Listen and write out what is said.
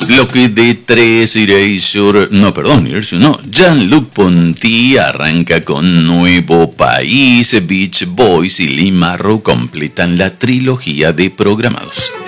Bloque de 3, Erasure, no, Jean-Luc Ponty arranca con Nuevo País, Beach Boys y Lee Marrow completan la trilogía de programados.